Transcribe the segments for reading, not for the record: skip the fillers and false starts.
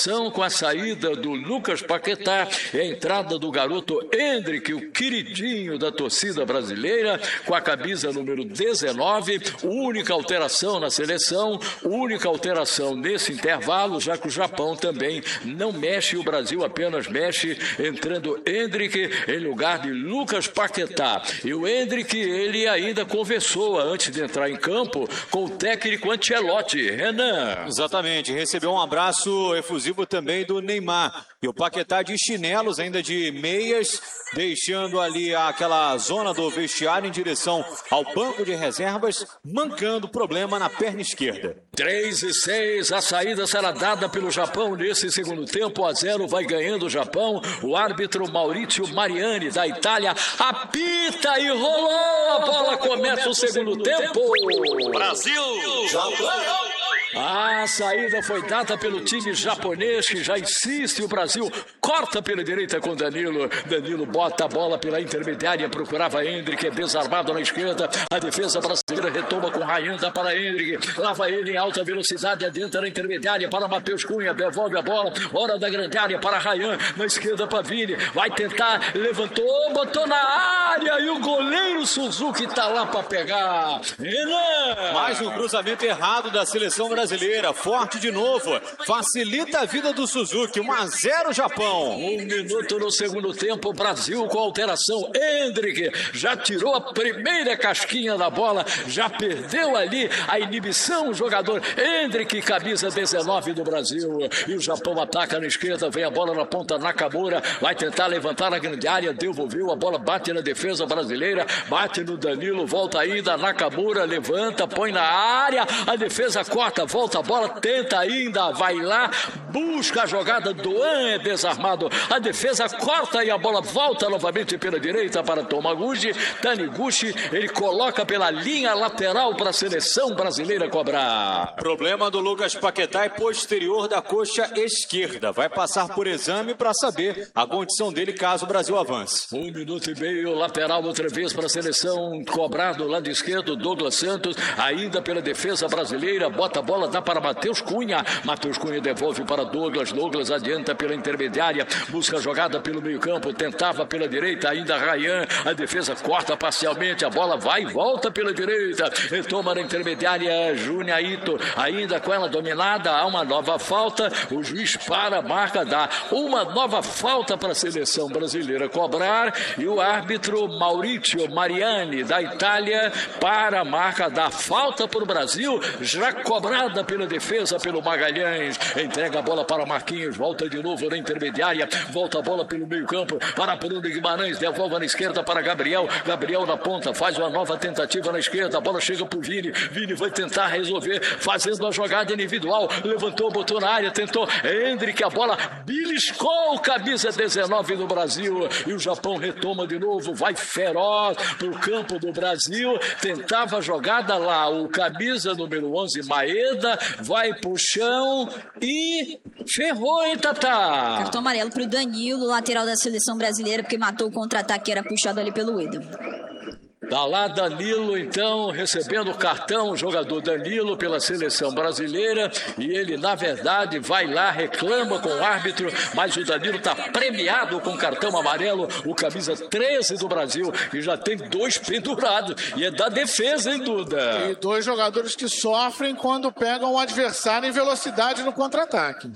alteração com a saída do Lucas Paquetá e a entrada do garoto Endrick, o queridinho da torcida brasileira, com a camisa número 19, única alteração na seleção, única alteração nesse intervalo, já que o Japão também não mexe, o Brasil apenas mexe, entrando Endrick em lugar de Lucas Paquetá. E o Endrick, ele ainda conversou antes de entrar em campo com o técnico Ancelotti. Renan. Exatamente, recebeu um abraço efusivo também do Neymar. E o Paquetá de chinelos, ainda de meias, deixando ali aquela zona do vestiário em direção ao banco de reservas, mancando problema na perna esquerda. 3-6, a saída será dada pelo Japão nesse segundo tempo, 1-0, vai ganhando o Japão. O árbitro Maurizio Mariani, da Itália, apita e rolou, a bola começa o segundo tempo. Brasil! A saída foi dada pelo time japonês, que já insiste. O Brasil corta pela direita com Danilo. Danilo bota a bola pela intermediária, procurava Endrick, é desarmado na esquerda. A defesa brasileira retoma com Rayan, dá para Endrick, lava ele em alta velocidade, adentra na intermediária para Matheus Cunha, devolve a bola, hora da grande área para Rayan, na esquerda para Vini, vai tentar, levantou, botou na área e o goleiro Suzuki está lá para pegar. Renan! Mais um cruzamento errado da seleção brasileira, forte de novo, facilita a vida do Suzuki, 1-0 Japão. 1 minuto no segundo tempo, Brasil com alteração. Endrick já tirou a primeira casquinha da bola, já perdeu ali a inibição, o jogador Endrick, camisa 19 do Brasil. E o Japão ataca na esquerda, vem a bola na ponta, Nakamura vai tentar levantar a grande área, devolveu, a bola bate na defesa brasileira, bate no Danilo, volta ainda, Nakamura levanta, põe na área, a defesa corta, volta a bola, tenta ainda, vai lá, busca a jogada, Doan é desarmado, a defesa corta e a bola volta novamente pela direita para Tomaguchi. Taniguchi, ele coloca pela linha lateral para a seleção brasileira cobrar. Problema do Lucas Paquetá é posterior da coxa esquerda, vai passar por exame para saber a condição dele caso o Brasil avance. 1 minuto e meio, lateral outra vez para a seleção, cobrado do lado esquerdo, Douglas Santos, ainda pela defesa brasileira, bota a bola, dá para Matheus Cunha, Matheus Cunha devolve para Douglas, Douglas adianta pela intermediária, busca a jogada pelo meio campo, tentava pela direita, ainda Rayan, a defesa corta parcialmente, a bola vai e volta pela direita, retoma na intermediária, Júnior Ito, ainda com ela dominada, há uma nova falta, o juiz para, marca, dá uma nova falta para a seleção brasileira cobrar, e o árbitro Maurizio Mariani, da Itália, para a marca da falta para o Brasil, já cobrada pela defesa, pelo Magalhães, entrega a bola para Marquinhos, volta de novo na intermediária, volta a bola pelo meio campo, para Bruno Guimarães, devolve na esquerda para Gabriel, Gabriel na ponta, faz uma nova tentativa na esquerda, a bola chega para o Vini, Vini vai tentar resolver, fazendo a jogada individual, levantou, botou na área, tentou, Endrick, a bola beliscou, camisa 19 do Brasil, e o Japão retoma de novo, vai feroz para o campo do Brasil, tentava a jogada lá, o camisa número 11, Maeda, vai pro chão e ferrou, hein, Tatá? Cartão amarelo pro Danilo, lateral da seleção brasileira, porque matou o contra-ataque que era puxado ali pelo Eder. Tá lá Danilo, então, recebendo o cartão, o jogador Danilo pela seleção brasileira, e ele, na verdade, vai lá, reclama com o árbitro, mas o Danilo está premiado com cartão amarelo, o camisa 13 do Brasil, e já tem 2 pendurados, e é da defesa, hein, Duda? E 2 jogadores que sofrem quando pegam o adversário em velocidade no contra-ataque.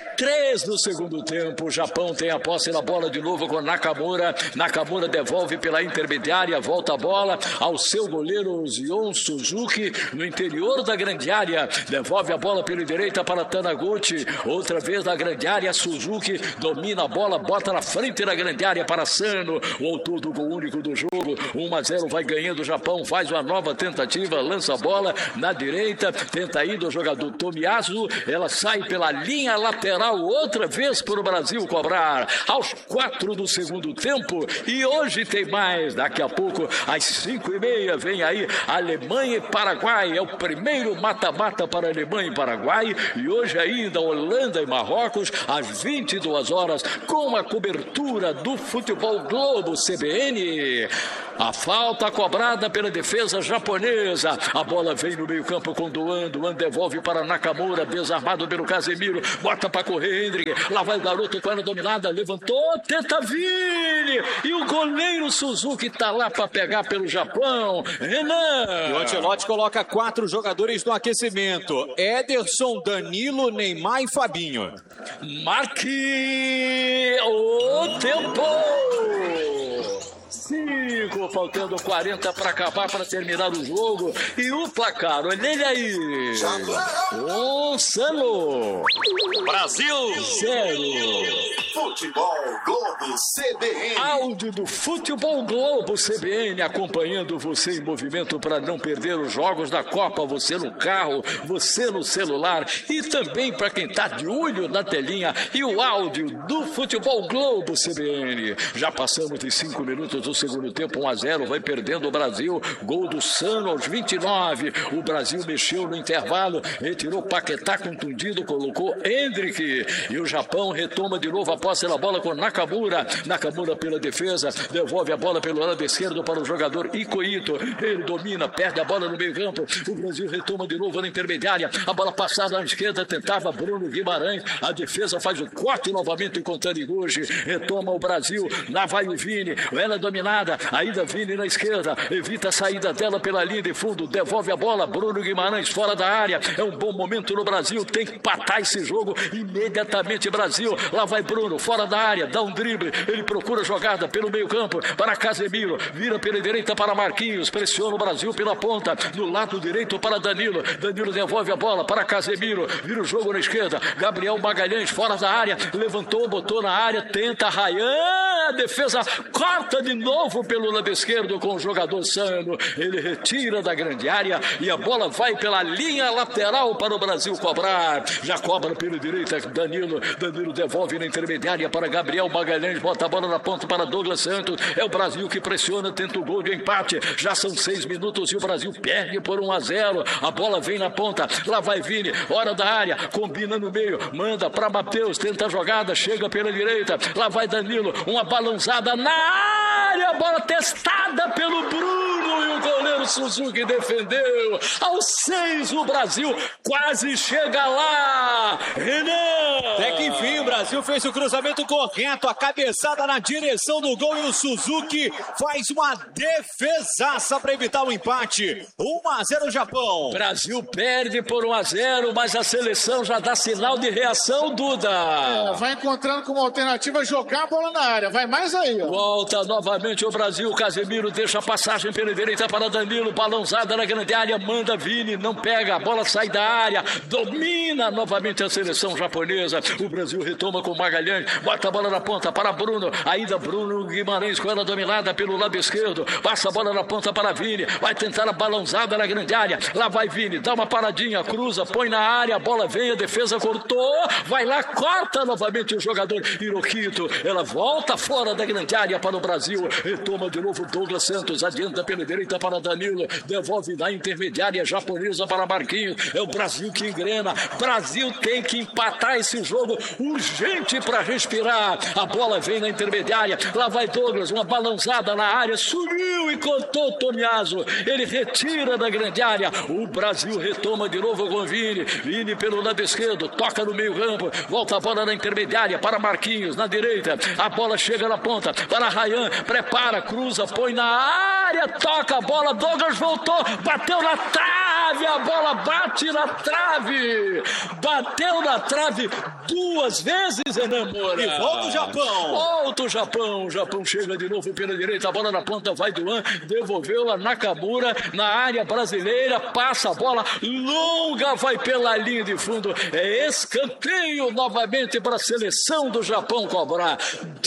3 no segundo tempo, o Japão tem a posse na bola de novo com Nakamura, Nakamura devolve pela intermediária, volta a bola ao seu goleiro Zion Suzuki no interior da grande área, devolve a bola pela direita para Taniguchi, outra vez na grande área, Suzuki domina a bola, bota na frente da grande área para Sano, o autor do gol único do jogo, 1-0, vai ganhando o Japão, faz uma nova tentativa, lança a bola na direita, tenta ainda o jogador Tomiyasu, ela sai pela linha lateral, outra vez para o Brasil cobrar, aos 4 do segundo tempo, e hoje tem mais, daqui a pouco às 5h30, vem aí Alemanha e Paraguai. É o primeiro mata-mata para Alemanha e Paraguai. E hoje ainda Holanda e Marrocos, às 22 horas, com a cobertura do Futebol Globo CBN. A falta cobrada pela defesa japonesa. A bola vem no meio-campo com Duan. Duan devolve para Nakamura, desarmado pelo Casemiro. Bota para correr, Hendrick. Lá vai o garoto com ela dominada. Levantou, tenta Vini. E o goleiro Suzuki está lá para pegar pelo Japão. Renan. E o Ancelotti coloca 4 jogadores no aquecimento: Ederson, Danilo, Neymar e Fabinho. Marque o tempo. 5, faltando 40 para acabar, para terminar o jogo. E o placar, olha ele aí. Gonçalo. Brasil 0. Futebol Globo CBN. Áudio do Futebol Globo CBN, acompanhando você em movimento para não perder os jogos da Copa. Você no carro, você no celular e também para quem está de olho na telinha. E o áudio do Futebol Globo CBN. Já passamos de 5 minutos do segundo tempo, 1-0, vai perdendo o Brasil. Gol do Sano aos 29. O Brasil mexeu no intervalo, retirou Paquetá contundido, colocou Hendrick. E o Japão retoma de novo a posse da bola com Nakamura. Nakamura pela defesa, devolve a bola pelo lado esquerdo para o jogador Ikoito. Ele domina, perde a bola no meio campo. O Brasil retoma de novo na intermediária. A bola passada à esquerda, tentava Bruno Guimarães. A defesa faz o corte novamente com Taniguchi. Retoma o Brasil. Lá vai o Vini. Ela dominada. Ainda Vini na esquerda. Evita a saída dela pela linha de fundo. Devolve a bola. Bruno Guimarães fora da área. É um bom momento no Brasil. Tem que empatar esse jogo imediatamente. Brasil. Lá vai Bruno. Fora da área. Dá um drible. Ele procura jogada pelo meio campo para Casemiro. Vira pela direita para Marquinhos. Pressiona o Brasil pela ponta. No lado direito para Danilo. Danilo devolve a bola para Casemiro. Vira o jogo na esquerda. Gabriel Magalhães fora da área. Levantou, botou na área. Tenta Ryan. A defesa corta de novo pelo lado esquerdo com o jogador Sano. Ele retira da grande área e a bola vai pela linha lateral para o Brasil cobrar. Já cobra pela direita Danilo. Danilo devolve na intermediária para Gabriel Magalhães. Bota a bola na ponta para Douglas Santos. É o Brasil que pressiona, tenta o gol de empate. Já são 6 minutos e o Brasil perde por 1-0. A bola vem na ponta. Lá vai Vini. Hora da área. Combina no meio. Manda para Matheus. Tenta a jogada. Chega pela direita. Lá vai Danilo. Uma balançada na área. Bola testada pelo Bruno. E o goleiro Suzuki defendeu. Aos 6 o Brasil quase chega lá. Renan. Até que enfim o Brasil fez o cruzamento correto. A cabeçada na direção do gol. E o Suzuki faz uma defesaça para evitar o empate. 1-0 Japão. Brasil perde por 1-0, mas a seleção já dá sinal de reação, Duda. Vai encontrando como alternativa jogar a bola na área. Vai mais aí, ó. Volta novamente o Brasil. Casemiro deixa a passagem pela direita para Danilo. Balãozada na grande área. Manda Vini. Não pega. A bola sai da área. Domina novamente a seleção japonesa. O Brasil retoma com Magalhães. Bota a bola na ponta para Bruno. Ainda Bruno Guimarães com ela dominada pelo lado esquerdo. Passa a bola na ponta para Vini. Vai tentar a balãozada na grande área. Lá vai Vini. Dá uma paradinha. Cruza. Põe na área. A bola vem. A defesa cortou. Vai lá. Corta novamente o jogador Hiroquito. Ela volta fora da grande área para o Brasil. Retoma de novo Douglas Santos. Adianta pela direita para Danilo. Devolve na intermediária japonesa para Marquinhos. É o Brasil que engrena. Brasil tem que empatar esse jogo urgente para respirar. A bola vem na intermediária. Lá vai Douglas. Uma balançada na área. Subiu e cortou Tomiaso. Ele retira da grande área. O Brasil retoma de novo com Vini. Vini pelo lado esquerdo. Toca no meio campo. Volta a bola na intermediária para Marquinhos. Na direita. A bola chega na ponta para Ryan. Prepara. Cruza. Põe na área. Toca a bola. Douglas voltou. Bateu na trave. A bola bate na trave. Bateu na trave 2 vezes, Renan Moura. E volta o Japão. Volta o Japão. O Japão chega de novo pela direita. A bola na ponta vai Duan. Devolveu a Nakamura na área brasileira. Passa a bola longa. Vai pela linha de fundo. É escanteio novamente para a seleção do Japão cobrar.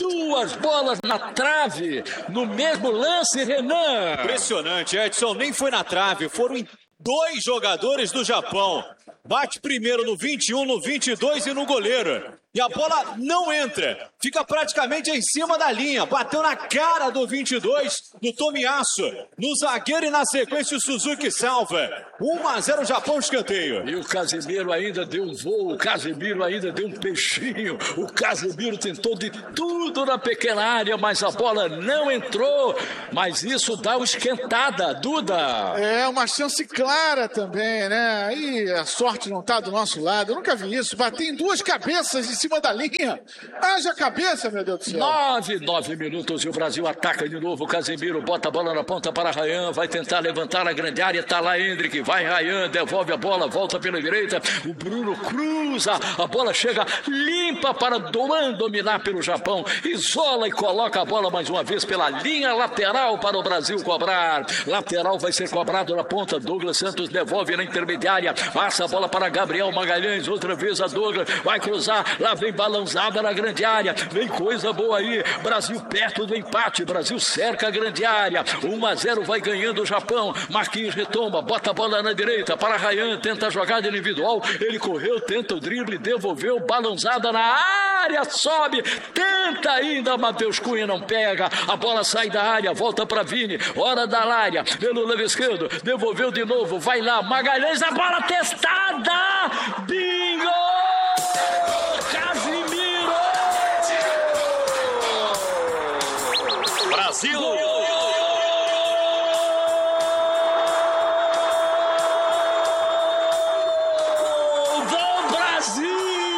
2 bolas na trave. No mesmo lance, Renan. Impressionante, Edson. Nem foi na trave. Foram 2 jogadores do Japão. Bate primeiro no 21, no 22 e no goleiro. E a bola não entra. Fica praticamente em cima da linha. Bateu na cara do 22, do Tomiyasu. No zagueiro e na sequência o Suzuki salva. 1-0 Japão, escanteio. E o Casemiro ainda deu um voo. O Casemiro ainda deu um peixinho. O Casemiro tentou de tudo na pequena área, mas a bola não entrou. Mas isso dá uma esquentada, Duda. É uma chance clara também, né? Aí a sorte não tá do nosso lado. Eu nunca vi isso. Bater em duas cabeças em cima da linha. Haja cabeça, meu Deus do céu. 9 minutos e o Brasil ataca de novo. O Casemiro bota a bola na ponta para Ryan. Vai tentar levantar a grande área. Tá lá Hendrick. Vai Ryan, devolve a bola, volta pela direita. O Bruno cruza. A bola chega limpa para Doan dominar pelo Japão. Isola e coloca a bola mais uma vez pela linha lateral para o Brasil cobrar. Lateral vai ser cobrado na ponta. Douglas Santos devolve na intermediária. Passa a bola para Gabriel Magalhães. Outra vez a Douglas. Vai cruzar. Lá vem balançada na grande área. Vem coisa boa aí. Brasil perto do empate. Brasil cerca a grande área. 1-0 vai ganhando o Japão. Marquinhos retoma. Bota a bola na direita para Ryan. Tenta a jogada individual. Ele correu. Tenta o drible. Devolveu. Balançada na área. Sobe. Tenta ainda. Matheus Cunha não pega. A bola sai da área. Volta para Vini. Hora da área. Pelo lado esquerdo. Devolveu de novo. Vai lá. Magalhães. A bola testada. Bingo! Casemiro! Brasil! Do Brasil!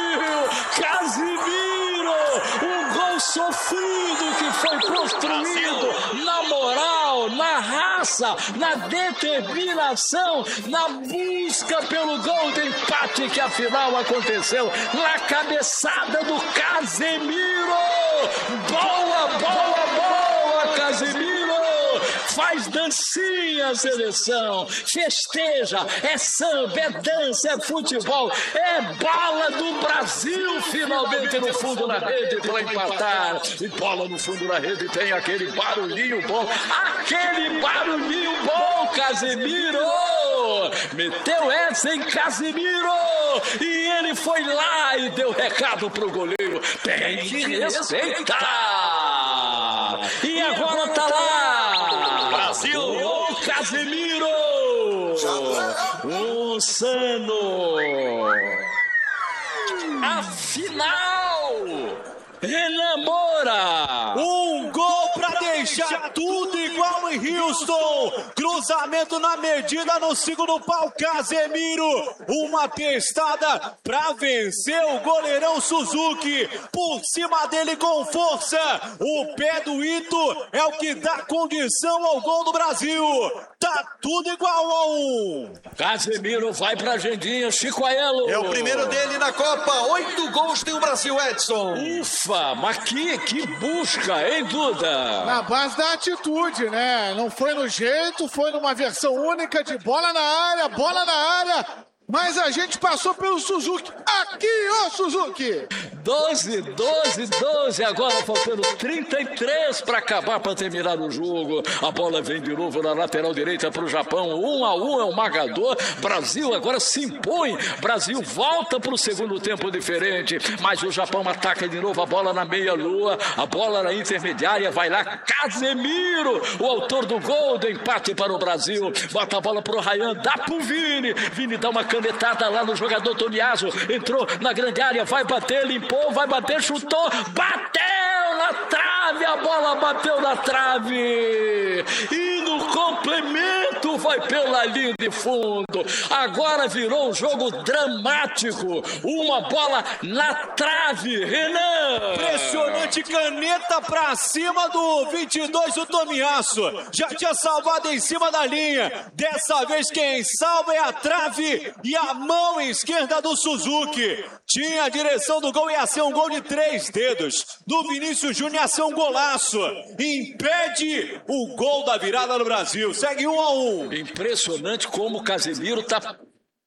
Casemiro! Um gol sofrido que foi construído na moral, na raça, na determinação, na busca pelo gol de empate que afinal aconteceu na cabeçada do Casemiro. Boa, boa, boa, Casemiro! Faz dancinha a seleção, festeja, é samba, é dança, é futebol, é bala do Brasil finalmente no fundo da rede para empatar. E bola no fundo da rede tem aquele barulhinho bom, Casemiro! Meteu essa em Casemiro! E ele foi lá e deu recado pro goleiro, tem que respeitar! E agora tá lá! Brasil! O Casemiro! O Sano! A final! Renan Moura! Um gol para deixar tudo igual em Houston. Cruzamento na medida no segundo pau. Casemiro. Uma testada para vencer o goleirão Suzuki. Por cima dele com força. O pé do Ito é o que dá condição ao gol do Brasil. Tá tudo igual a 1. Casemiro vai pra agendinha. Chico Aelo. É o primeiro dele na Copa. 8 gols tem o Brasil, Edson. Ufa, mas que busca, hein, Duda? Na base da atitude, né? Não foi no jeito, foi numa versão única de bola na área. Mas a gente passou pelo Suzuki. Aqui, ó, Suzuki! 12. Agora faltando 33 para acabar, para terminar o jogo. A bola vem de novo na lateral direita para o Japão. 1-1 é o marcador. Brasil agora se impõe. Brasil volta para o segundo tempo diferente. Mas o Japão ataca de novo a bola na meia-lua. A bola na intermediária. Vai lá Casemiro, o autor do gol do empate para o Brasil. Bota a bola para o Ryan. Dá para o Vini. Vini dá uma canetada lá no jogador Tomiyasu. Entrou na grande área. Vai bater, limpou, vai bater, chutou, bateu na trave, a bola bateu na trave e no complemento vai pela linha de fundo. Agora virou um jogo dramático, uma bola na trave. Renan, impressionante, caneta pra cima do 22, o Tomiyasu já tinha salvado em cima da linha. Dessa vez quem salva é a trave e a mão esquerda do Suzuki. Tinha a direção do gol, ia ser um gol de 3 dedos. Do Vinícius Júnior ia ser um golaço. Impede o gol da virada no Brasil. Segue 1-1. Impressionante como o Casemiro tá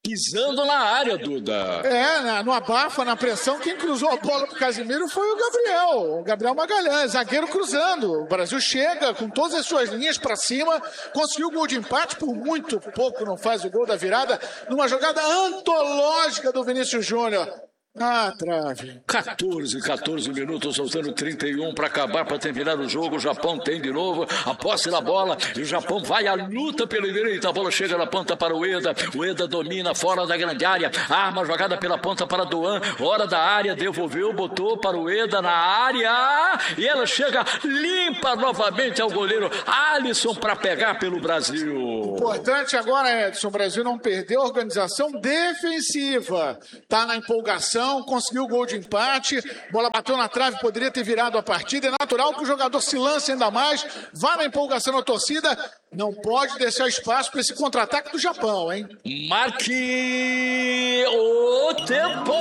pisando na área, Duda. No abafa, na pressão, quem cruzou a bola pro Casemiro foi o Gabriel Magalhães, zagueiro cruzando. O Brasil chega com todas as suas linhas para cima, conseguiu o gol de empate, por muito pouco não faz o gol da virada, numa jogada antológica do Vinícius Júnior. Trave. 14 minutos, faltando 31 para acabar, para terminar o jogo. O Japão tem de novo a posse da bola e o Japão vai à luta pela direita. A bola chega na ponta para o Eda. O Eda domina fora da grande área. Arma jogada pela ponta para Doan. Hora da área, devolveu, botou para o Eda na área. E ela chega limpa novamente ao goleiro Alisson para pegar pelo Brasil. Importante agora, Edson, o Brasil não perdeu a organização defensiva. Tá na empolgação. Conseguiu o gol de empate, bola bateu na trave, poderia ter virado a partida. É natural que o jogador se lance ainda mais, vá na empolgação da torcida, não pode deixar espaço para esse contra-ataque do Japão, hein? Marque o tempo!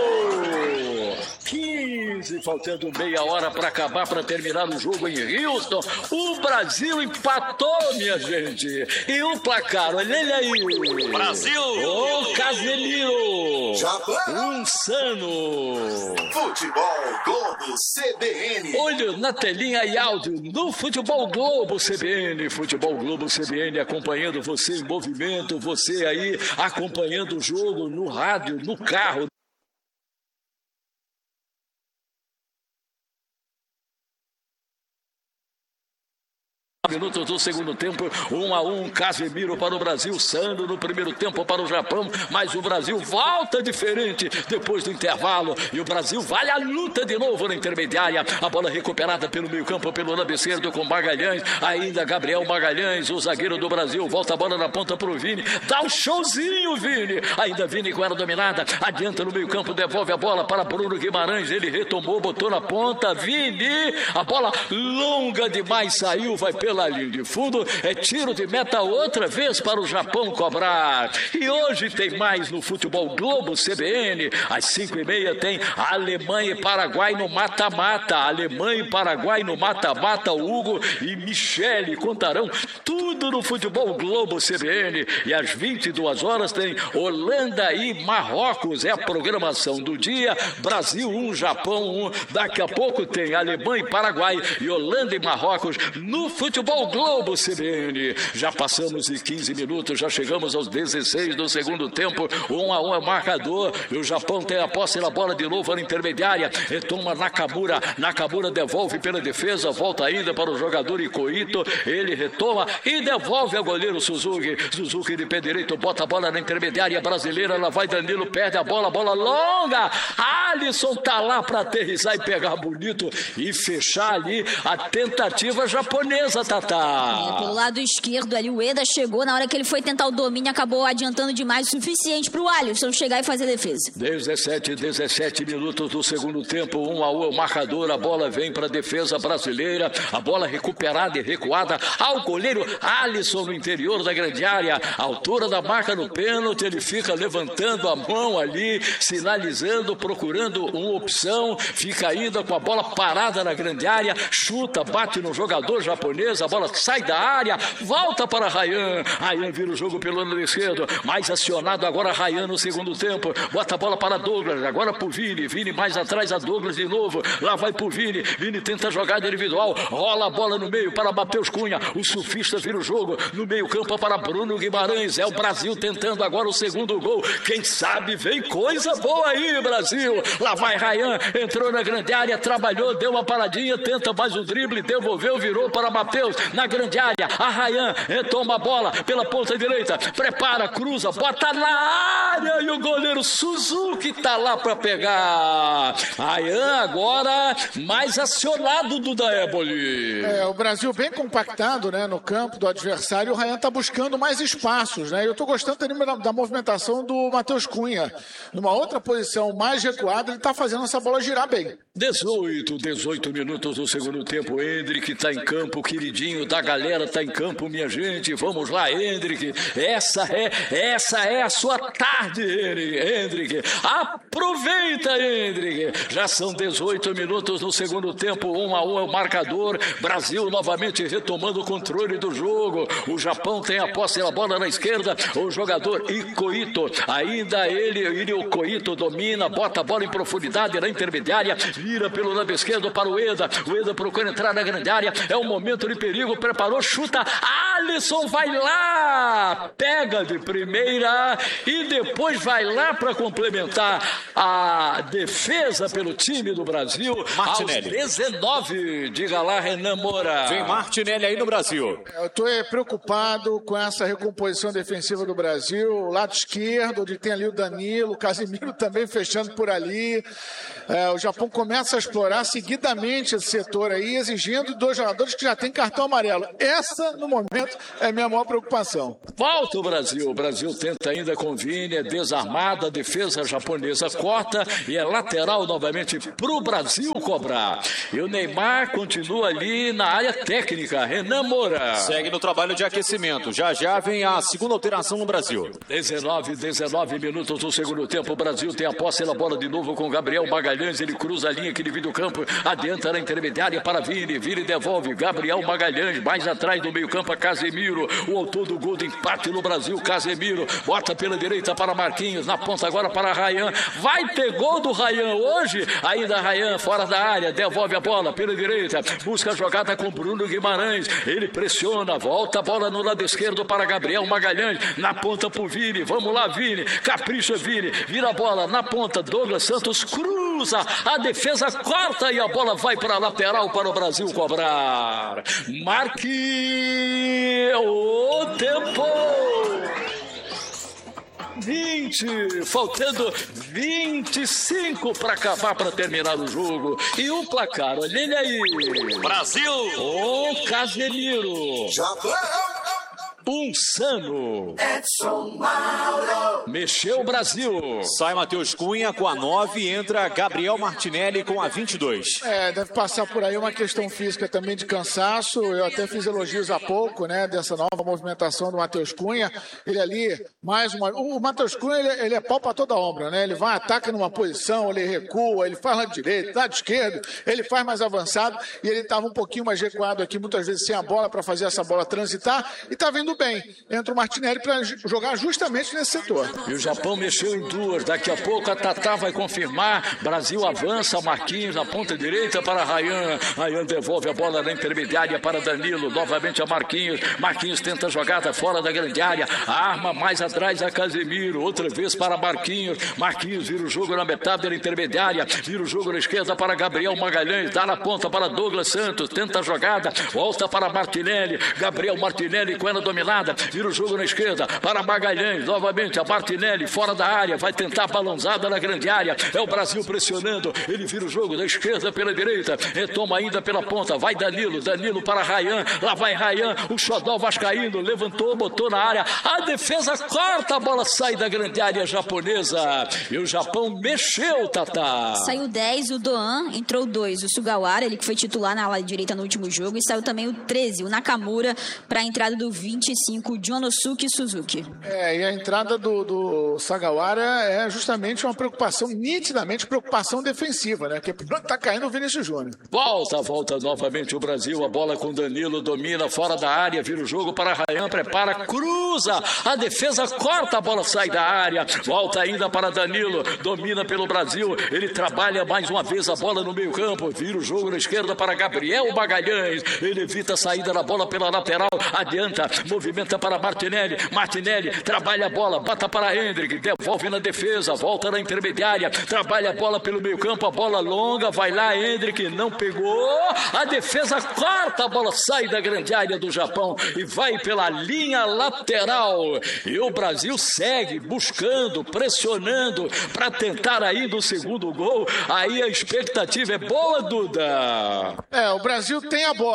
15, faltando meia hora para acabar, para terminar o jogo em Houston. O Brasil empatou, minha gente. E o placar, olha ele aí. Brasil! O Casemiro! Japão! Insano! Futebol Globo CBN. Olho na telinha e áudio no Futebol Globo CBN. Futebol Globo CBN acompanhando você em movimento, você aí acompanhando o jogo no rádio, no carro. Minutos do segundo tempo, 1-1, Casemiro para o Brasil, Sandro no primeiro tempo para o Japão, mas o Brasil volta diferente depois do intervalo e o Brasil vai à luta de novo na intermediária, a bola recuperada pelo meio campo, pelo lado esquerdo com Magalhães, ainda Gabriel Magalhães, o zagueiro do Brasil, volta a bola na ponta para o Vini, dá um showzinho Vini, ainda Vini com ela dominada, adianta no meio campo, devolve a bola para Bruno Guimarães, ele retomou, botou na ponta, Vini, a bola longa demais, saiu, vai pela linha de fundo, é tiro de meta outra vez para o Japão cobrar. E hoje tem mais no Futebol Globo CBN, às 5h30 tem Alemanha e Paraguai no mata-mata, Alemanha e Paraguai no mata-mata, Hugo e Michele contarão tudo no Futebol Globo CBN, e às 22 horas tem Holanda e Marrocos, é a programação do dia, Brasil 1, Japão 1, daqui a pouco tem Alemanha e Paraguai e Holanda e Marrocos no Futebol Globo CBN. Já passamos de 15 minutos, já chegamos aos 16 do segundo tempo, 1-1 é o marcador, e o Japão tem a posse da bola de novo na intermediária, retoma Nakamura devolve pela defesa, volta ainda para o jogador Ikoito, ele retoma e devolve ao goleiro Suzuki de pé direito, bota a bola na intermediária brasileira, lá vai Danilo, perde a bola longa, Alisson tá lá para aterrissar e pegar bonito e fechar ali a tentativa japonesa, Tatá. Pelo lado esquerdo ali, o Eda chegou, na hora que ele foi tentar o domínio, acabou adiantando demais, o suficiente para o Alisson chegar e fazer a defesa. 17 minutos do segundo tempo, 1-1 o marcador, a bola vem para a defesa brasileira, a bola recuperada e recuada ao goleiro Alisson no interior da grande área, altura da marca no pênalti, ele fica levantando a mão ali, sinalizando, procurando uma opção, fica ainda com a bola parada na grande área, chuta, bate no jogador japonês, a bola sai da área, volta para Ryan vira o jogo pelo lado esquerdo, mais acionado agora Ryan no segundo tempo, bota a bola para Douglas, agora pro Vini mais atrás a Douglas de novo, lá vai pro Vini tenta jogada individual, rola a bola no meio para Matheus Cunha, o surfista vira o jogo, no meio campo para Bruno Guimarães, é o Brasil tentando agora o segundo gol, quem sabe vem coisa boa aí, Brasil, lá vai Ryan, entrou na grande área, trabalhou, deu uma paradinha, tenta mais o drible, devolveu, virou para Matheus, na grande área, a Ryan retoma a bola pela ponta direita, prepara, cruza, bota na área e o goleiro Suzuki tá lá para pegar. Ryan agora mais acionado do Daéboli. O Brasil bem compactado, né, no campo do adversário, o Ryan tá buscando mais espaços, né, eu tô gostando da movimentação do Matheus Cunha, numa outra posição mais recuada, ele tá fazendo essa bola girar bem. 18 minutos do segundo tempo, Endrick tá em campo, queridinho queridinho da galera tá em campo, minha gente. Vamos lá, Hendrick. Essa é a sua tarde, Hendrick. Aproveita, Hendrick. Já são 18 minutos no segundo tempo, 1-1 é o marcador. Brasil novamente retomando o controle do jogo. O Japão tem a posse da bola na esquerda. O jogador Ikoito, ainda ele o Koito domina, bota a bola em profundidade na intermediária, vira pelo lado esquerdo para o Eda procura entrar na grande área, é um momento de perigo, preparou, chuta, Alisson vai lá, pega de primeira e depois vai lá para complementar a defesa pelo time do Brasil. Martinelli. Aos 19, diga lá, Renan Moura. Vem Martinelli aí no Brasil. Eu estou preocupado com essa recomposição defensiva do Brasil, o lado esquerdo, onde tem ali o Danilo, o Casemiro também fechando por ali. O Japão começa a explorar seguidamente esse setor aí, exigindo 2 jogadores que já têm cartão amarelo. Essa, no momento, é a minha maior preocupação. Volta o Brasil. O Brasil tenta ainda com Vini, é desarmada, a defesa japonesa corta e é lateral novamente para o Brasil cobrar. E o Neymar continua ali na área técnica. Renan Moura. Segue no trabalho de aquecimento. Já vem a segunda alteração no Brasil. 19 minutos do segundo tempo. O Brasil tem a posse da bola de novo com Gabriel Magalhães. Ele cruza a linha que divide o campo. Adentra na intermediária para Vini. Vini devolve. Gabriel Magalhães. Mais atrás do meio campo a Casemiro. O autor do gol de empate no Brasil, Casemiro. Bota pela direita para Marquinhos. Na ponta agora para Ryan. Vai ter gol do Ryan hoje. Ainda Ryan fora da área. Devolve a bola pela direita. Busca a jogada com Bruno Guimarães. Ele pressiona. Volta a bola no lado esquerdo para Gabriel Magalhães. Na ponta para o Vini. Vamos lá, Vini. Capricha, Vini. Vira a bola na ponta. Douglas Santos cruza. A defesa corta e a bola vai para a lateral para o Brasil cobrar. Marque o tempo. 20, faltando 25 para acabar, para terminar o jogo. E o placar, olha ele aí. Brasil! O Casemiro. Sano. Mexeu o Brasil. Sai Matheus Cunha com a 9, entra Gabriel Martinelli com a 22. Deve passar por aí uma questão física também de cansaço. Eu até fiz elogios há pouco, né, dessa nova movimentação do Matheus Cunha. Ele ali, o Matheus Cunha, ele é pau para toda obra, né? Ele vai, ataca numa posição, ele recua, ele faz lado direito, lado esquerdo, ele faz mais avançado e ele estava um pouquinho mais recuado aqui, muitas vezes sem a bola para fazer essa bola transitar e tá vindo bem. Entra o Martinelli para jogar justamente nesse setor. E o Japão mexeu em 2. Daqui a pouco a Tatá vai confirmar. Brasil avança. Marquinhos na ponta direita para Ryan. Ryan devolve a bola na intermediária para Danilo. Novamente a Marquinhos. Marquinhos tenta a jogada fora da grande área. Arma mais atrás a Casemiro. Outra vez para Marquinhos. Marquinhos vira o jogo na metade da intermediária. Vira o jogo na esquerda para Gabriel Magalhães. Dá na ponta para Douglas Santos. Tenta a jogada. Volta para Martinelli. Gabriel Martinelli com ela dominada. Vira o jogo na esquerda para Magalhães. Novamente a Martinelli fora da área. Vai tentar a balãozada na grande área. É o Brasil pressionando. Ele vira o jogo da esquerda pela direita. Retoma ainda pela ponta. Vai Danilo. Danilo para Ryan. Lá vai Ryan. O xodó vascaíno. Levantou, botou na área. A defesa corta. A bola sai da grande área japonesa. E o Japão mexeu, Tatá. Saiu 10, o Doan. Entrou 2, o Sugawara. Ele que foi titular na ala direita no último jogo. E saiu também o 13, o Nakamura, para a entrada do 25, Jonosuke Suzuki. E a entrada do Sugawara é justamente uma preocupação, nitidamente preocupação defensiva, né? Porque tá caindo o Vinícius Júnior. Volta novamente o Brasil, a bola com Danilo, domina fora da área, vira o jogo para Ryan, prepara, cruza, a defesa corta, a bola sai da área, volta ainda para Danilo, domina pelo Brasil, ele trabalha mais uma vez a bola no meio campo, vira o jogo na esquerda para Gabriel Magalhães, ele evita a saída da bola pela lateral, adianta, movimenta para Martinelli trabalha a bola, bata para Hendrick, devolve na defesa, volta na intermediária, trabalha a bola pelo meio campo, a bola longa, vai lá Hendrick, não pegou, a defesa corta, a bola sai da grande área do Japão e vai pela linha lateral, e o Brasil segue buscando, pressionando para tentar ainda o segundo gol. Aí a expectativa é boa, Duda. O Brasil tem a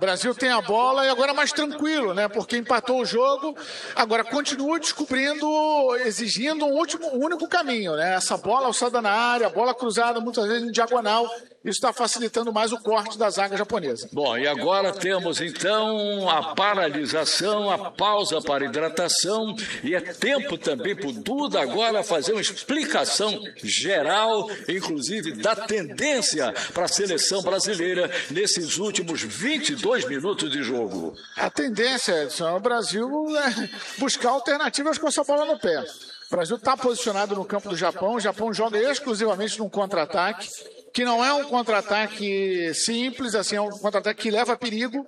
bola e agora mais tranquilo, né? Porque empatou o jogo, agora continua descobrindo, exigindo um único caminho, né? Essa bola alçada na área, bola cruzada muitas vezes em diagonal, Isso está facilitando mais o corte da zaga japonesa. Bom, e agora temos então a paralisação, a pausa para hidratação, e é tempo também para o Duda agora fazer uma explicação geral, inclusive da tendência para a seleção brasileira nesses últimos 22 minutos de jogo. A tendência, Edson, é o Brasil buscar alternativas com essa bola no pé. O Brasil está posicionado no campo do Japão, o Japão joga exclusivamente num contra-ataque, que não é um contra-ataque simples, assim, é um contra-ataque que leva perigo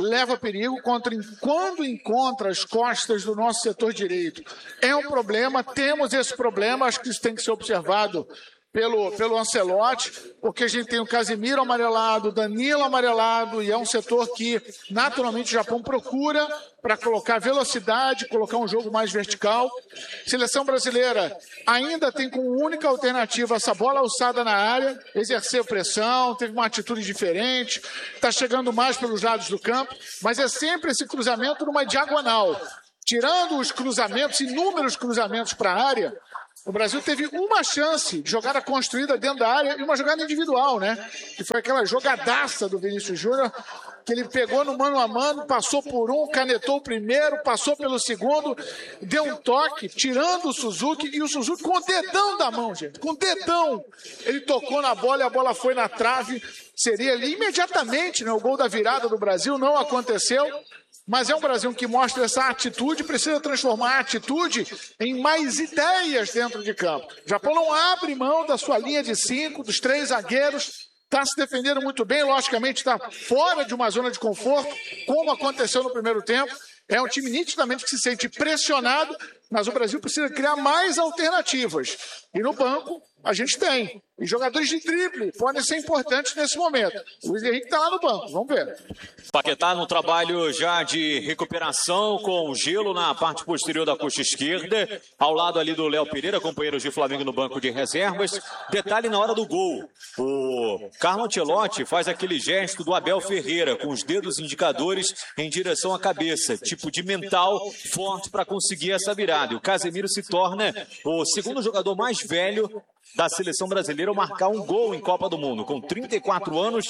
quando encontra as costas do nosso setor direito. É um problema, temos esse problema, acho que isso tem que ser observado pelo Ancelotti, porque a gente tem o Casemiro amarelado, o Danilo amarelado, e é um setor que naturalmente o Japão procura para colocar velocidade, colocar um jogo mais vertical. Seleção brasileira ainda tem como única alternativa essa bola alçada na área, exercer pressão, teve uma atitude diferente, está chegando mais pelos lados do campo, mas é sempre esse cruzamento numa diagonal. Tirando os cruzamentos, inúmeros cruzamentos para a área, o Brasil teve uma chance de jogada construída dentro da área e uma jogada individual, né? Que foi aquela jogadaça do Vinícius Júnior, que ele pegou no mano a mano, passou por um, canetou o primeiro, passou pelo segundo, deu um toque, tirando o Suzuki, e o Suzuki com o dedão da mão, gente, com o dedão. Ele tocou na bola e a bola foi na trave. Seria ali imediatamente, né? O gol da virada do Brasil não aconteceu. Mas é um Brasil que mostra essa atitude, precisa transformar a atitude em mais ideias dentro de campo. O Japão não abre mão da sua linha de 5, dos 3 zagueiros, está se defendendo muito bem, logicamente está fora de uma zona de conforto, como aconteceu no primeiro tempo. É um time nitidamente que se sente pressionado, mas o Brasil precisa criar mais alternativas. E no banco a gente tem. E jogadores de drible podem ser importantes nesse momento. O Luiz Henrique está lá no banco, vamos ver. Paquetá no trabalho já de recuperação com gelo na parte posterior da coxa esquerda, ao lado ali do Léo Pereira, companheiro de Flamengo no banco de reservas. Detalhe na hora do gol, o Carlo Ancelotti faz aquele gesto do Abel Ferreira, com os dedos indicadores em direção à cabeça, tipo de mental forte para conseguir essa virada. E o Casemiro se torna o segundo jogador mais velho da seleção brasileira ao marcar um gol em Copa do Mundo, com 34 anos,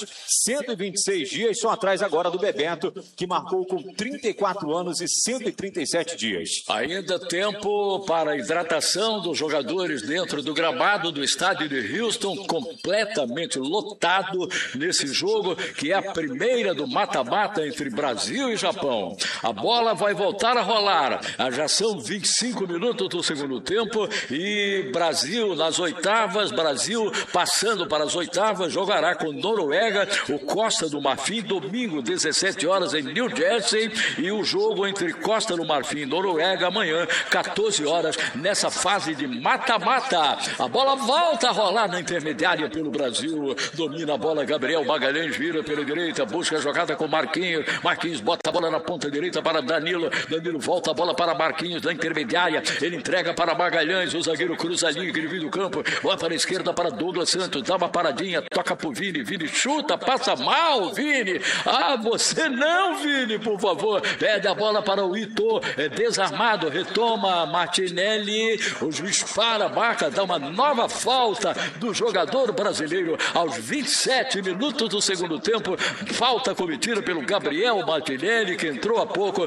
126 dias, só atrás agora do Bebeto, que marcou com 34 anos e 137 dias. Ainda tempo para a hidratação dos jogadores dentro do gramado do estádio de Houston, completamente lotado nesse jogo, que é a primeira do mata-mata entre Brasil e Japão. A bola vai voltar a rolar. Já são 25 minutos do segundo tempo e Brasil nas oitavas. Brasil passando para as oitavas, jogará com Noruega, o Costa do Marfim, domingo, 17 horas em New Jersey, e o jogo entre Costa do Marfim e Noruega amanhã, 14 horas, nessa fase de mata-mata. A bola volta a rolar na intermediária pelo Brasil, domina a bola Gabriel Magalhães, vira pela direita, busca a jogada com Marquinhos bota a bola na ponta direita para Danilo volta a bola para Marquinhos na intermediária, ele entrega para Magalhães, o zagueiro cruza a linha, divide o campo, bota na esquerda para Douglas Santos, dá uma paradinha, toca pro Vini chuta, passa mal, Vini. Você não, Vini, por favor. Pede a bola para o Ito, desarmado, retoma Martinelli, o juiz para, marca, dá uma nova falta do jogador brasileiro aos 27 minutos do segundo tempo, falta cometida pelo Gabriel Martinelli, que entrou há pouco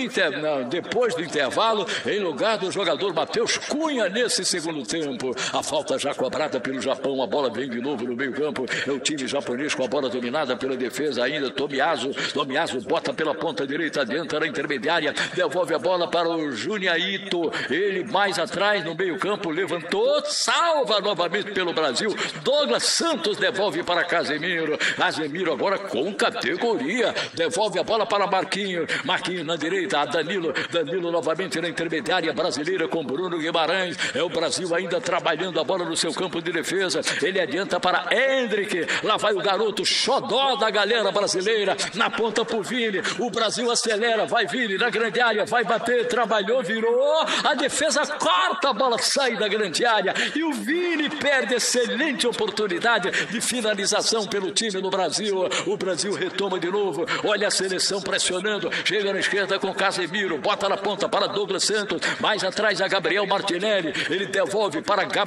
depois do intervalo, em lugar do jogador Matheus Cunha nesse segundo tempo. A falta já cobrada pelo Japão, a bola vem de novo no meio campo, é o time japonês com a bola dominada pela defesa ainda, Tomiyasu bota pela ponta direita, adentro na intermediária, devolve a bola para o Junya Ito, ele mais atrás no meio campo, levantou, salva novamente pelo Brasil, Douglas Santos devolve para Casemiro agora com categoria, devolve a bola para Marquinhos na direita, Danilo novamente na intermediária brasileira com Bruno Guimarães, é o Brasil ainda trabalhando a bola no seu campo de defesa, ele adianta para Hendrick, lá vai o garoto xodó da galera brasileira, na ponta pro Vini, o Brasil acelera, vai Vini na grande área, vai bater, trabalhou, virou, a defesa corta, a bola sai da grande área, e o Vini perde excelente oportunidade de finalização pelo time do Brasil, o Brasil retoma de novo, olha a seleção pressionando, chega na esquerda com Casemiro, bota na ponta para Douglas Santos, mais atrás a Gabriel Martinelli, ele devolve para Gabriel Magalhães,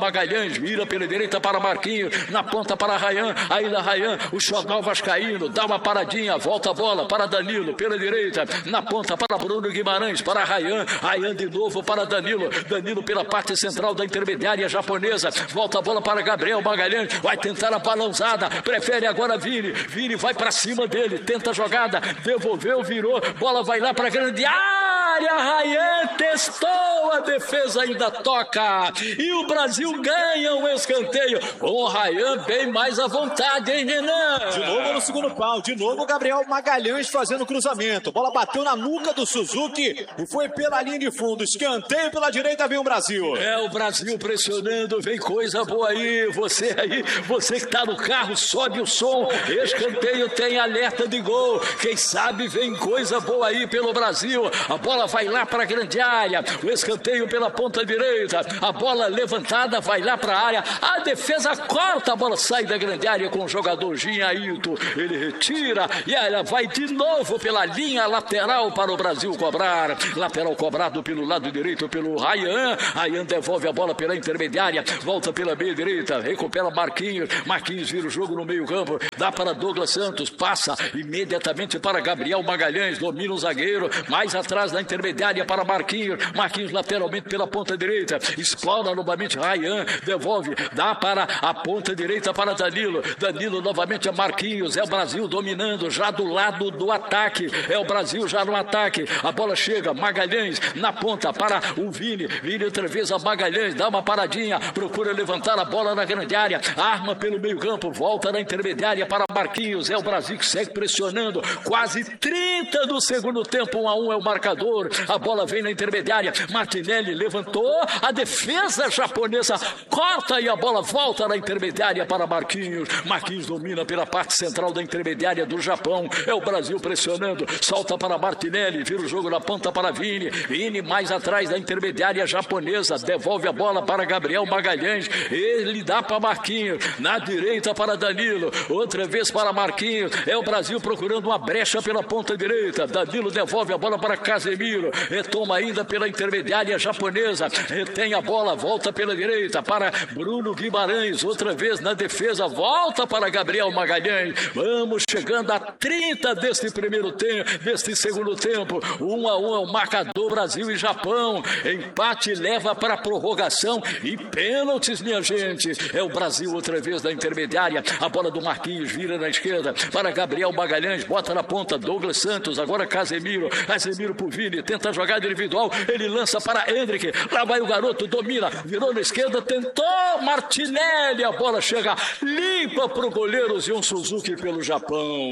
Magalhães, vira pela direita para Marquinhos, na ponta para Rayan, ainda Rayan, o Xodó vascaíno, dá uma paradinha, volta a bola para Danilo, pela direita, na ponta para Bruno Guimarães, para Rayan, Rayan de novo para Danilo, Danilo pela parte central da intermediária japonesa, volta a bola para Gabriel Magalhães, vai tentar a balançada, prefere agora Vini, Vini vai para cima dele, tenta a jogada, devolveu, virou, bola vai lá para a grande área, Rayan testou, a defesa ainda toca, e o Brasil ganha o escanteio, o Rayan bem mais à vontade, hein, Renan? De novo no segundo pau, de novo o Gabriel Magalhães fazendo cruzamento, bola bateu na nuca do Suzuki e foi pela linha de fundo, escanteio pela direita, vem o Brasil. É o Brasil pressionando, vem coisa boa aí, você que tá no carro, sobe o som, escanteio tem alerta de gol, quem sabe vem coisa boa aí pelo Brasil, a bola vai lá para a grande área, o escanteio pela ponta direita, a bola levantada vai lá para a área, a defesa corta, a bola sai da grande área com o jogador Ginhaito, ele retira e ela vai de novo pela linha lateral para o Brasil cobrar, lateral cobrado pelo lado direito pelo Rayan, Rayan devolve a bola pela intermediária, volta pela meia direita, recupera Marquinhos, Marquinhos vira o jogo no meio campo, dá para Douglas Santos, passa imediatamente para Gabriel Magalhães, domina o zagueiro, mais atrás da intermediária para Marquinhos, Marquinhos lateralmente pela ponta direita, explora novamente Rayan, devolve, dá para a ponta direita para Danilo, Danilo novamente a Marquinhos, é o Brasil dominando já do lado do ataque, é o Brasil já no ataque, a bola chega, Magalhães na ponta para o Vini, Vini outra vez a Magalhães, dá uma paradinha, procura levantar a bola na grande área, arma pelo meio campo, volta na intermediária para Marquinhos, é o Brasil que segue pressionando, quase 30 do segundo tempo, 1-1 é o marcador, a bola vem na intermediária, Martinelli levantou, a defesa japonesa corta e a bola volta na intermediária para Marquinhos, Marquinhos domina pela parte central da intermediária do Japão, é o Brasil pressionando, solta para Martinelli, vira o jogo na ponta para Vini, Vini mais atrás da intermediária japonesa, devolve a bola para Gabriel Magalhães, ele dá para Marquinhos, na direita para Danilo, outra vez para Marquinhos, é o Brasil procurando uma brecha pela ponta direita, Danilo devolve a bola para Casemiro, retoma ainda pela intermediária japonesa, retém a bola, volta pela direita para Bruno Guimarães, outra vez na defesa, volta para Gabriel Magalhães, vamos chegando a 30 deste primeiro tempo, deste segundo tempo, 1-1 é o marcador Brasil e Japão, empate leva para a prorrogação e pênaltis, minha gente, é o Brasil outra vez da intermediária, a bola do Marquinhos vira na esquerda para Gabriel Magalhães, bota na ponta Douglas Santos, agora Casemiro pro Vini, tenta a jogada individual, ele lança para Hendrick, lá vai o garoto, domina, virou na esquerda, tentou Martinelli, a bola chega limpa para o goleiro Zion Suzuki pelo Japão.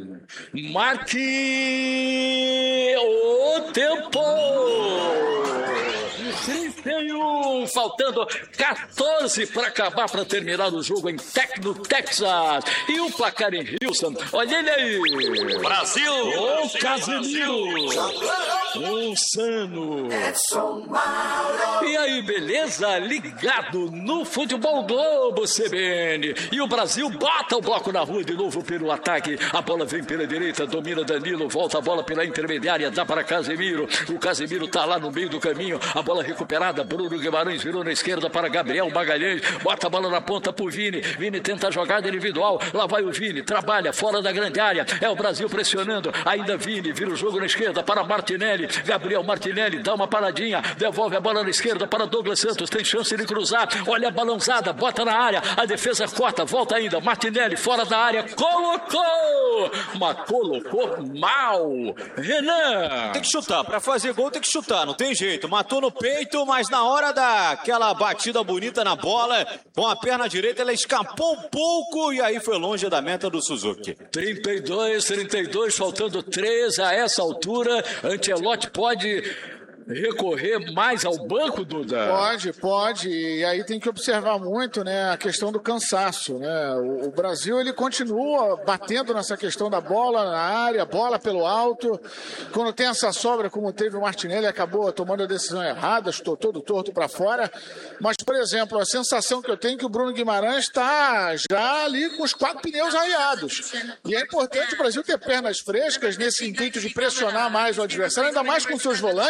Marque o tempo! 31, faltando 14 para acabar, para terminar o jogo em no Texas. E o placar em Houston, olha ele aí. Brasil! O Casemiro! O Sano! E aí, beleza? Ligado no Futebol Globo CBN. E o Brasil bota o bloco na rua de novo pelo ataque. A bola vem pela direita, domina Danilo, volta a bola pela intermediária, dá para Casemiro. O Casemiro tá lá no meio do caminho. A bola recuperada, Bruno Guimarães virou na esquerda para Gabriel Magalhães. Bota a bola na ponta pro Vini. Vini tenta a jogada individual. Lá vai o Vini, trabalha fora da grande área. É o Brasil pressionando. Ainda Vini, vira o jogo na esquerda para Martinelli. Gabriel Martinelli dá uma paradinha, devolve a bola na esquerda para Douglas Santos. Tem chance de cruzar. Olha a balançada, bota na área. A defesa corta, volta ainda. Martinelli fora da área. Colocou! Mas colocou mal. Renan! Tem que chutar. Para fazer gol tem que chutar. Não tem jeito. Matou no peito, mas na hora daquela batida bonita na bola, com a perna direita, ela escapou um pouco e aí foi longe da meta do Suzuki. 32, faltando 3 a essa altura. Ancelotti pode recorrer mais ao banco, Duda? Pode. E aí tem que observar muito, né, a questão do cansaço, né? O Brasil, ele continua batendo nessa questão da bola na área, bola pelo alto. Quando tem essa sobra, como teve o Martinelli, acabou tomando a decisão errada, estou todo torto para fora. Mas, por exemplo, a sensação que eu tenho é que o Bruno Guimarães está já ali com os 4 pneus arriados. E é importante o Brasil ter pernas frescas nesse intuito de pressionar mais o adversário, ainda mais com seus volantes,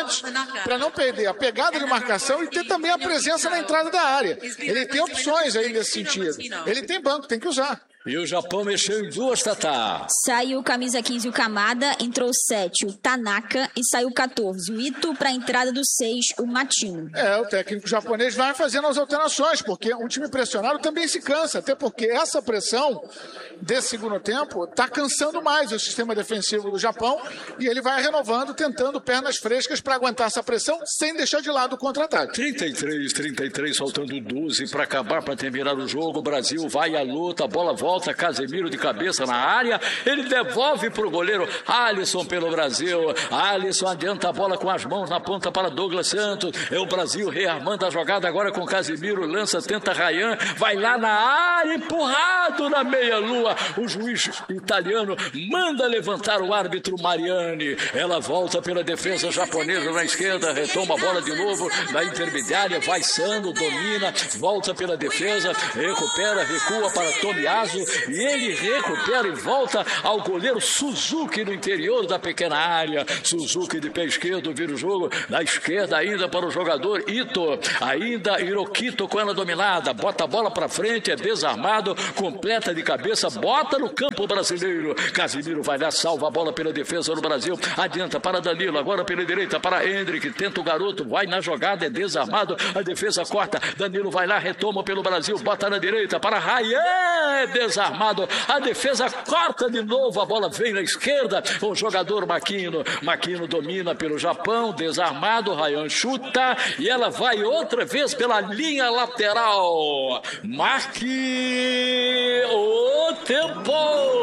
para não perder a pegada de marcação e ter também a presença na entrada da área. Ele tem opções aí nesse sentido. Ele tem banco, tem que usar. E o Japão mexeu em duas, Tatá. Saiu o camisa 15, o Kamada, entrou 7, o Tanaka, e saiu 14, o Ito, para a entrada do 6, o Matino. O técnico japonês vai fazendo as alterações, porque um time pressionado também se cansa, até porque essa pressão desse segundo tempo está cansando mais o sistema defensivo do Japão, e ele vai renovando, tentando pernas frescas para aguentar essa pressão sem deixar de lado o contra-ataque. 33, faltando 12 para acabar, para terminar o jogo. O Brasil vai à luta, a bola volta, Casemiro de cabeça na área, ele devolve para o goleiro Alisson pelo Brasil. Alisson adianta a bola com as mãos na ponta para Douglas Santos. É o Brasil rearmando a jogada agora com Casemiro, lança, tenta Ryan, vai lá na área, empurrado na meia-lua. O juiz italiano manda levantar o árbitro Mariani. Ela volta pela defesa japonesa na esquerda, retoma a bola de novo na intermediária, vai Sano, domina, volta pela defesa, recupera, recua para Tomiyasu, e ele recupera e volta ao goleiro Suzuki no interior da pequena área. Suzuki de pé esquerdo vira o jogo na esquerda ainda para o jogador Ito, ainda Hirokito com ela dominada, bota a bola para frente, é desarmado, completa de cabeça, bota no campo brasileiro. Casemiro vai lá, salva a bola pela defesa do Brasil, adianta para Danilo, agora pela direita para Hendrick, tenta o garoto, vai na jogada, é desarmado, a defesa corta, Danilo vai lá, retoma pelo Brasil, bota na direita para Ryan, desarmado, a defesa corta de novo, a bola vem na esquerda, o jogador Makino domina pelo Japão, desarmado, Ryan chuta e ela vai outra vez pela linha lateral. Marque o tempo.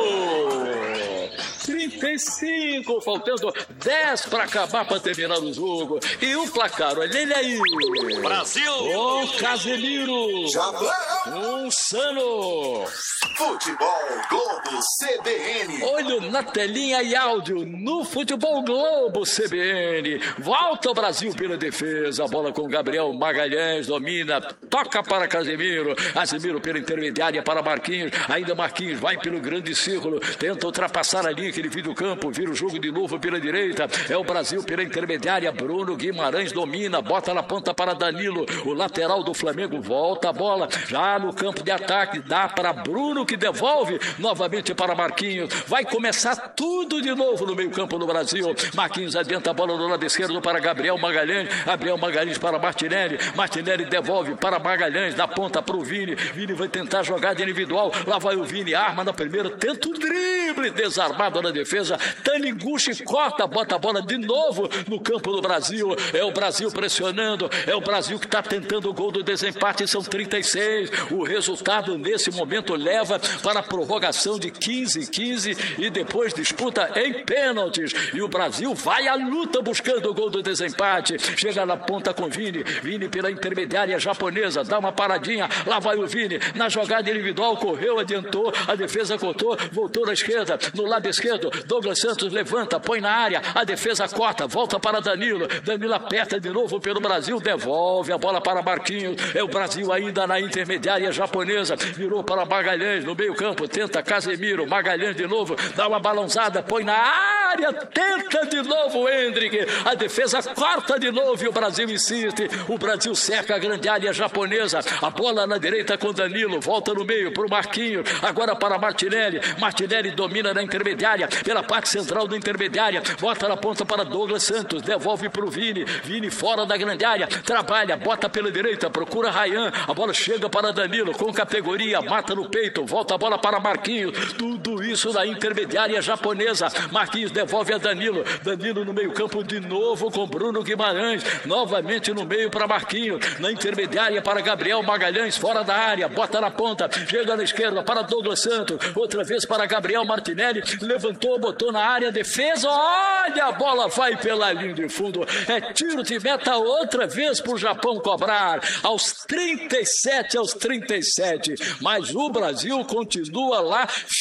35, faltando 10 para acabar, para terminar o jogo. E o placar, olha ele aí. Brasil. Com Casemiro. Japão. Com Sano. Futebol Globo CBN. Olho na telinha e áudio no Futebol Globo CBN. Volta o Brasil pela defesa. A bola com Gabriel Magalhães, domina, toca para Casemiro. Casemiro pela intermediária para Marquinhos. Ainda Marquinhos vai pelo grande círculo, tenta ultrapassar a linha que ele viu do campo, vira o jogo de novo pela direita. É o Brasil pela intermediária. Bruno Guimarães domina, bota na ponta para Danilo. O lateral do Flamengo volta a bola já no campo de ataque, dá para Bruno, que devolve novamente para Marquinhos. Vai começar tudo de novo no meio campo do Brasil. Marquinhos adianta a bola do lado esquerdo para Gabriel Magalhães. Gabriel Magalhães para Martinelli. Martinelli devolve para Magalhães, da ponta para o Vini. Vini vai tentar jogada individual. Lá vai o Vini, arma na primeira, tenta o drible, desarmado na defesa. Taniguchi corta, bota a bola de novo no campo do Brasil. É o Brasil pressionando. É o Brasil que está tentando o gol do desempate. São 36. O resultado nesse momento leva para a prorrogação de 15-15 e depois disputa em pênaltis. E o Brasil vai à luta buscando o gol do desempate. Chega na ponta com Vini. Vini pela intermediária japonesa. Dá uma paradinha. Lá vai o Vini. Na jogada individual, correu, adiantou. A defesa cortou. Voltou na esquerda. No lado esquerdo, Douglas Santos levanta, põe na área. A defesa corta. Volta para Danilo. Danilo aperta de novo pelo Brasil. Devolve a bola para Marquinhos. É o Brasil ainda na intermediária japonesa. Virou para Magalhães no meio campo. Tenta Casemiro. Magalhães de novo. Dá uma balãozada. Põe na área. Tenta de novo o Hendrick. A defesa corta de novo e o Brasil insiste. O Brasil cerca a grande área japonesa. A bola na direita com Danilo. Volta no meio para o Marquinhos. Agora para Martinelli. Martinelli domina na intermediária. Pela parte central da intermediária. Bota na ponta para Douglas Santos. Devolve para o Vini. Vini fora da grande área. Trabalha. Bota pela direita. Procura Ryan. A bola chega para Danilo com categoria. Mata no peito. Volta a bola para Marquinhos. Tudo isso na intermediária japonesa. Marquinhos devolve a Danilo. Danilo no meio campo de novo com Bruno Guimarães. Novamente no meio para Marquinhos. Na intermediária para Gabriel Magalhães. Fora da área. Bota na ponta. Chega na esquerda para Douglas Santos. Outra vez para Gabriel Martinelli. Levantou, botou na área. Defesa. Olha, a bola vai pela linha de fundo. É tiro de meta outra vez para o Japão cobrar. Aos 37. Mas o Brasil continua lá firme.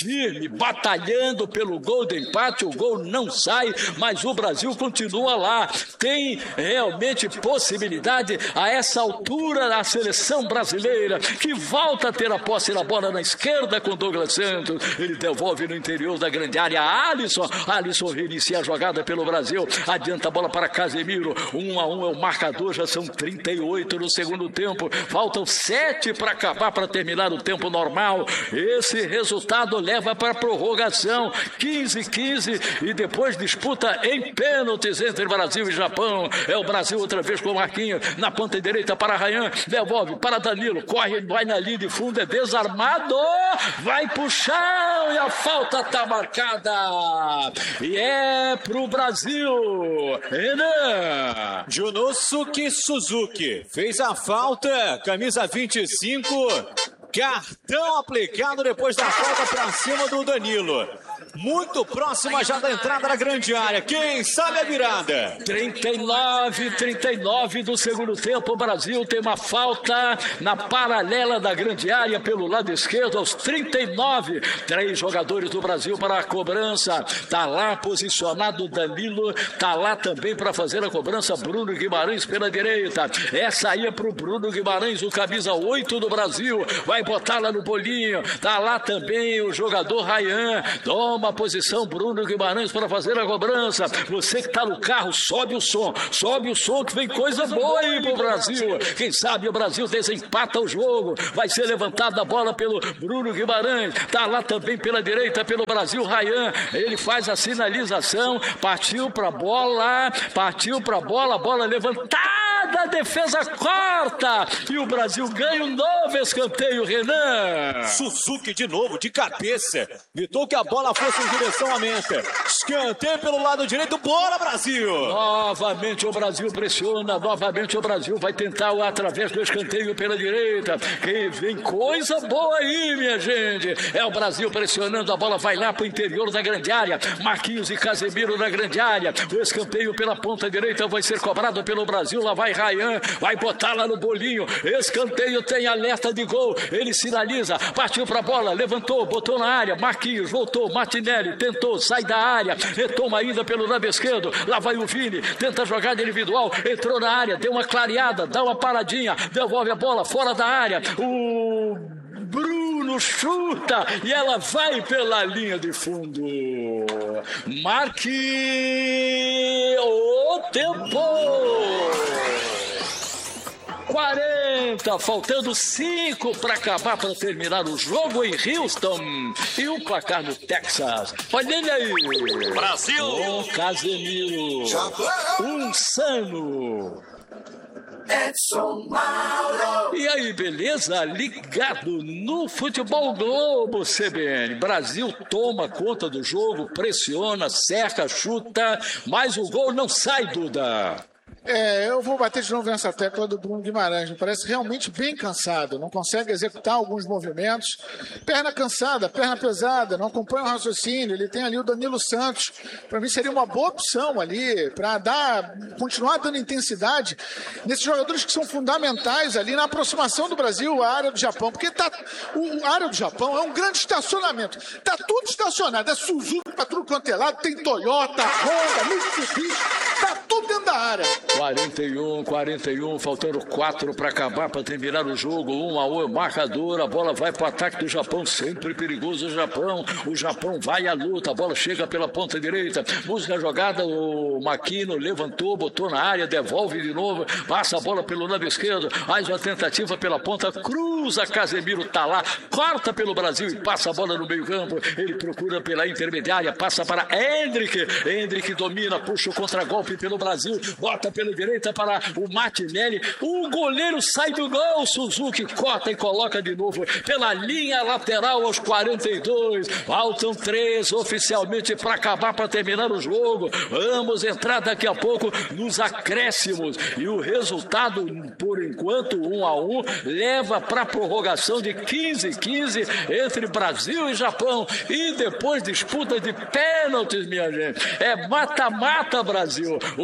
firme, batalhando pelo gol de empate. O gol não sai, mas o Brasil continua lá. Tem realmente possibilidade a essa altura da seleção brasileira, que volta a ter a posse da bola na esquerda com Douglas Santos. Ele devolve no interior da grande área. Alisson reinicia a jogada pelo Brasil. Adianta a bola para Casemiro. 1-1 é o marcador. Já são 38 no segundo tempo. Faltam 7 para acabar, para terminar o tempo normal. Esse resultado leva para a prorrogação. 15-15 e depois disputa em pênaltis entre Brasil e Japão. É o Brasil outra vez com o Marquinhos na ponta direita para Ryan. Devolve para Danilo. Corre, vai na linha de fundo. É desarmado. Vai pro chão e a falta está marcada. E é pro Brasil. Renan. Junosuke Suzuki fez a falta, camisa 25, cartão aplicado depois da falta para cima do Danilo. Muito próxima já da entrada da grande área. Quem sabe a virada? 39 do segundo tempo. O Brasil tem uma falta na paralela da grande área pelo lado esquerdo aos 39. 3 jogadores do Brasil para a cobrança. Tá lá posicionado o Danilo. Tá lá também para fazer a cobrança Bruno Guimarães pela direita. Essa aí é pro Bruno Guimarães, o camisa 8 do Brasil. Vai botar lá no bolinho. Tá lá também o jogador Ryan. Toma a posição Bruno Guimarães para fazer a cobrança. Você que está no carro, sobe o som que vem coisa boa aí pro Brasil. Quem sabe o Brasil desempata o jogo. Vai ser levantada a bola pelo Bruno Guimarães. Tá lá também pela direita pelo Brasil Ryan. Ele faz a sinalização, partiu para bola, a bola levantada, a defesa corta e o Brasil ganha um novo escanteio, Renan. Suzuki de novo, de cabeça, evitou que a bola fosse em direção à meta. Escanteio pelo lado direito, bola Brasil. Novamente o Brasil pressiona, novamente o Brasil vai tentar através do escanteio pela direita. Que vem coisa boa aí, minha gente. É o Brasil pressionando, a bola vai lá pro interior da grande área. Marquinhos e Casemiro na grande área. O escanteio pela ponta direita vai ser cobrado pelo Brasil. Lá vai Ryan, vai botar lá no bolinho. Escanteio tem alerta de gol. Ele sinaliza, partiu pra bola, levantou, botou na área. Marquinhos voltou, Martinelli tentou, sai da área, retoma ainda pelo lado esquerdo. Lá vai o Vini, tenta a jogada individual, entrou na área, deu uma clareada, dá uma paradinha, devolve a bola fora da área. O Bruno chuta e ela vai pela linha de fundo. Marque o tempo. 40, faltando 5 para acabar, para terminar o jogo em Houston. E o placar no Texas. Olha ele aí. Brasil. O Casemiro. Um Sano. Edson Mauro. E aí, beleza? Ligado no Futebol Globo CBN. Brasil toma conta do jogo, pressiona, cerca, chuta, mas o gol não sai, Duda. Eu vou bater de novo nessa tecla do Bruno Guimarães. Me parece realmente bem cansado. Não consegue executar alguns movimentos. Perna cansada, perna pesada, não acompanha o raciocínio. Ele tem ali o Danilo Santos. Para mim seria uma boa opção ali para continuar dando intensidade nesses jogadores que são fundamentais ali na aproximação do Brasil à área do Japão. Porque a área do Japão é um grande estacionamento. Tá tudo estacionado. É Suzuki para tudo quanto é lado. Tem Toyota, Honda, Mitsubishi. Tá tudo dentro da área. 41, faltando 4 para acabar, para terminar o jogo. 1-1 marcador, a bola vai para o ataque do Japão, sempre perigoso o Japão vai à luta, a bola chega pela ponta direita, busca a jogada, o Makino levantou, botou na área, devolve de novo, passa a bola pelo lado esquerdo, mais uma tentativa pela ponta, cruza, Casemiro tá lá, corta pelo Brasil e passa a bola no meio campo, ele procura pela intermediária, passa para Hendrick domina, puxa o contragolpe pelo Brasil, bota pela direita para o Martinelli, o goleiro sai do gol, Suzuki corta e coloca de novo pela linha lateral aos 42, faltam 3 oficialmente para acabar, para terminar o jogo, vamos entrar daqui a pouco nos acréscimos e o resultado por enquanto 1-1 leva para a prorrogação de 15-15 entre Brasil e Japão e depois disputa de pênaltis, minha gente, é mata-mata Brasil, o Brasil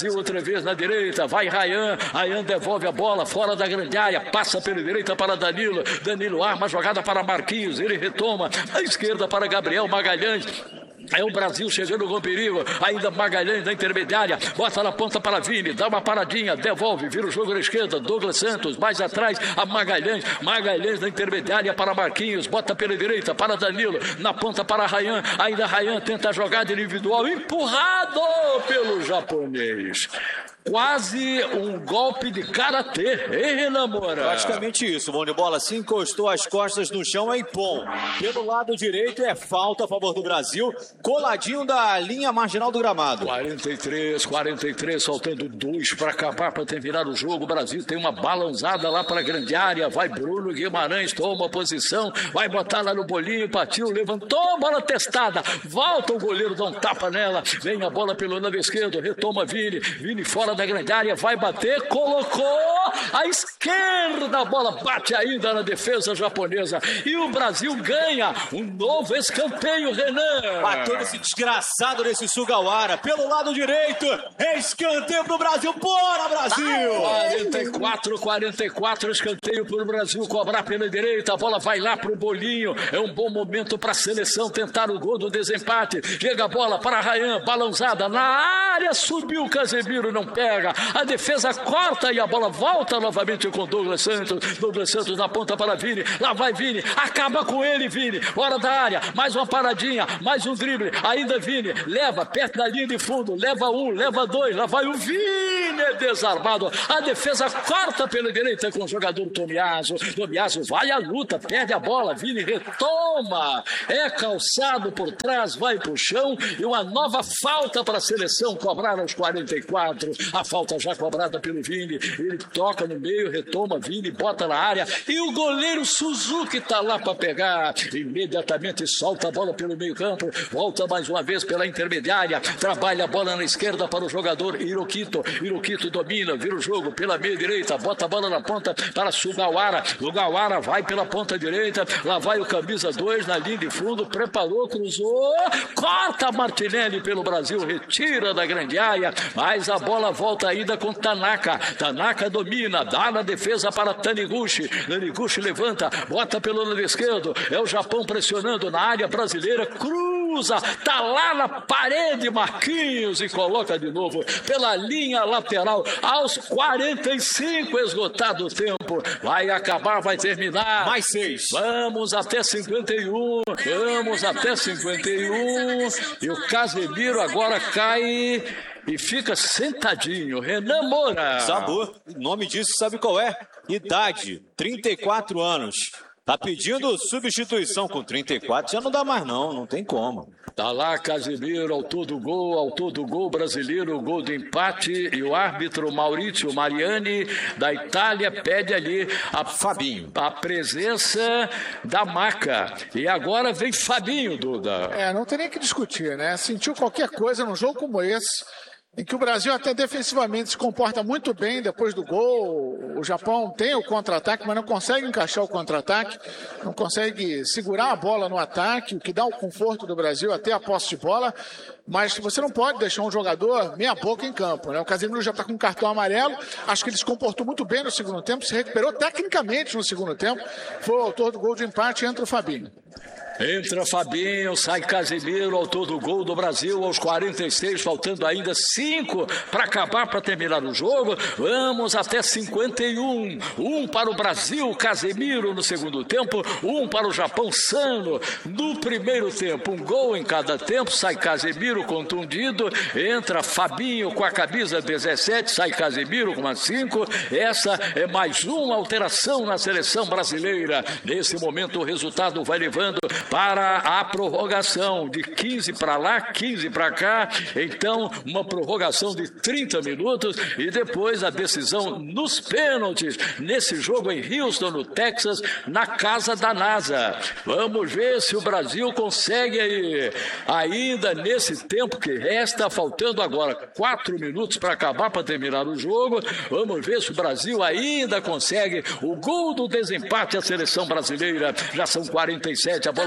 Brasil outra vez na direita, vai Rayan, Rayan devolve a bola fora da grande área, passa pela direita para Danilo, Danilo arma a jogada para Marquinhos, ele retoma, à esquerda para Gabriel Magalhães. É o Brasil chegando com perigo, ainda Magalhães na intermediária, bota na ponta para Vini, dá uma paradinha, devolve, vira o jogo na esquerda, Douglas Santos, mais atrás a Magalhães, Magalhães na intermediária para Marquinhos, bota pela direita para Danilo, na ponta para Rayan, ainda Rayan tenta a jogada individual, empurrado pelo japonês. Quase um golpe de karatê, hein, Renan Moura? Praticamente isso, bom de bola se encostou as costas no chão, é Ipom. Pelo lado direito é falta a favor do Brasil, coladinho da linha marginal do gramado. 43, faltando 2 para acabar, para terminar o jogo. O Brasil tem uma balançada lá para a grande área, vai Bruno Guimarães, toma posição, vai botar lá no bolinho, partiu, levantou, bola testada, volta o goleiro, dá um tapa nela, vem a bola pelo lado esquerdo, retoma Vini, Vini fora da grande área, vai bater, colocou à esquerda, a bola bate ainda na defesa japonesa e o Brasil ganha um novo escanteio, Renan. Bateu esse desgraçado desse Sugawara pelo lado direito, escanteio pro Brasil, bora Brasil! 44, escanteio pro Brasil, cobrar pela direita, a bola vai lá pro bolinho, é um bom momento para a seleção tentar o gol do desempate, chega a bola para Rayan, balançada na área, subiu o Casemiro, não pega, a defesa corta e a bola volta novamente com Douglas Santos na ponta para Vini, lá vai Vini, acaba com ele Vini, fora da área, mais uma paradinha, mais um drible, ainda Vini, leva perto da linha de fundo, leva 1, leva 2, lá vai o Vini, é desarmado, a defesa corta pela direita com o jogador Tomiasso vai à luta, perde a bola, Vini retoma, é calçado por trás, vai pro chão e uma nova falta para a seleção cobrar aos 44, a falta já cobrada pelo Vini, ele toca no meio, retoma Vini, bota na área e o goleiro Suzuki tá lá para pegar, imediatamente solta a bola pelo meio campo, volta mais uma vez pela intermediária, trabalha a bola na esquerda para o jogador Hiroquito domina, vira o jogo pela meia direita, bota a bola na ponta para Sugawara vai pela ponta direita, lá vai o camisa 2 na linha de fundo, preparou, cruzou, corta Martinelli pelo Brasil, retira da grande área, mas a bola volta ainda com Tanaka domina, dá na defesa para Taniguchi levanta, bota pelo lado esquerdo, é o Japão pressionando na área brasileira, cruza, tá lá na parede Marquinhos e coloca de novo pela linha lateral aos 45, esgotado o tempo, vai acabar, vai terminar, mais 6, vamos até 51 e o Casemiro agora cai e fica sentadinho. Renan Moura. Sabor, o nome disso sabe qual é? Idade, 34 anos. Tá pedindo substituição, com 34 já não dá mais não tem como. Tá lá Casemiro, autor do gol brasileiro, gol do empate, e o árbitro Maurizio Mariani da Itália pede ali a presença da Maca. E agora vem Fabinho, Duda. Não tem nem que discutir, né? Sentiu qualquer coisa num jogo como esse, em que o Brasil até defensivamente se comporta muito bem depois do gol. O Japão tem o contra-ataque, mas não consegue encaixar o contra-ataque, não consegue segurar a bola no ataque, o que dá o conforto do Brasil até a posse de bola. Mas você não pode deixar um jogador meia boca em campo, né? O Casemiro já está com um cartão amarelo, acho que ele se comportou muito bem no segundo tempo, se recuperou tecnicamente no segundo tempo, foi o autor do gol de empate, entra o Fabinho. Entra Fabinho, sai Casemiro, autor do gol do Brasil aos 46, faltando ainda 5 para acabar, para terminar o jogo. Vamos até 51. 1 para o Brasil, Casemiro no segundo tempo, 1 para o Japão, Sano no primeiro tempo. Um gol em cada tempo, sai Casemiro contundido, entra Fabinho com a camisa 17, sai Casemiro com a 5. Essa é mais uma alteração na seleção brasileira. Nesse momento o resultado vai levando para a prorrogação de 15 para lá, 15 para cá, então uma prorrogação de 30 minutos e depois a decisão nos pênaltis, nesse jogo em Houston, no Texas, na casa da NASA. Vamos ver se o Brasil consegue aí, ainda nesse tempo que resta, faltando agora 4 minutos para acabar, para terminar o jogo, vamos ver se o Brasil ainda consegue o gol do desempate à seleção brasileira. Já são 47, a bola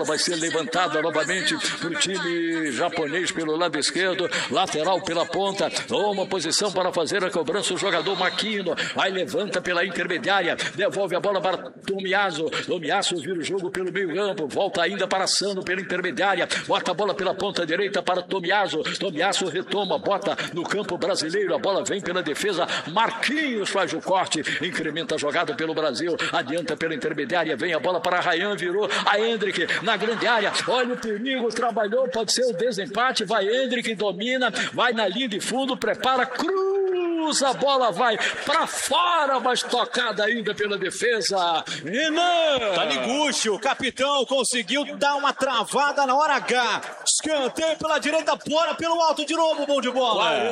vai ser levantada novamente para o time japonês pelo lado esquerdo, lateral pela ponta, uma posição para fazer a cobrança o jogador Makino, aí levanta pela intermediária, devolve a bola para Tomiyasu, Tomiyasu vira o jogo pelo meio campo, volta ainda para Sano pela intermediária, bota a bola pela ponta direita para Tomiyasu, Tomiyasu retoma, bota no campo brasileiro, a bola vem pela defesa, Marquinhos faz o corte, incrementa a jogada pelo Brasil, adianta pela intermediária, vem a bola para Ryan, virou a Endrick na grande área, olha o perigo, trabalhou, pode ser o desempate, vai Endrick, domina, vai na linha de fundo, prepara, cruza, a bola vai para fora, mas tocada ainda pela defesa. Renan! Taniguchi, o capitão, conseguiu dar uma travada na hora H. Escanteio pela direita, bora pelo alto de novo, bom de bola.